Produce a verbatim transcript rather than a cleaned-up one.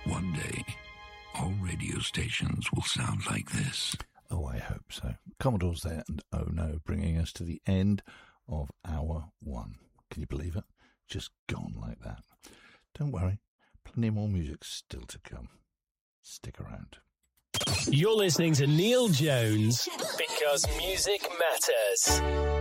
One day, all radio stations will sound like this. Oh, I hope so. Commodore's there and Oh No, bringing us to the end of hour one. Can you believe it? Just gone like that. Don't worry, plenty more music still to come. Stick around. You're listening to Neil Jones because music matters.